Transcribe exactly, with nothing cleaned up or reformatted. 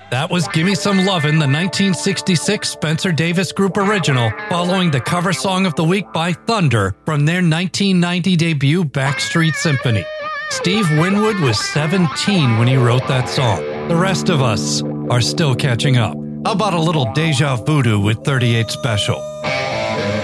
That was Gimme Some Lovin', the nineteen sixty-six Spencer Davis Group original, following the cover song of the week by Thunder from their nineteen ninety debut Backstreet Symphony. Steve Winwood was seventeen when he wrote that song. The rest of us are still catching up. How about a little Deja Voodoo with thirty-eight Special?